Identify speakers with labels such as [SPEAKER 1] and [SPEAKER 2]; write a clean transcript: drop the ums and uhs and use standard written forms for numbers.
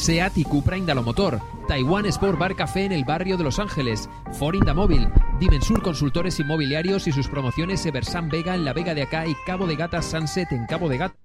[SPEAKER 1] SEAT y Cupra Indalomotor, Taiwan Sport Bar Café en el barrio de Los Ángeles, Ford Indamóvil, Dimensur Consultores Inmobiliarios y sus promociones Eversan Vega en la Vega de Acá y Cabo de Gata Sunset en Cabo de Gata.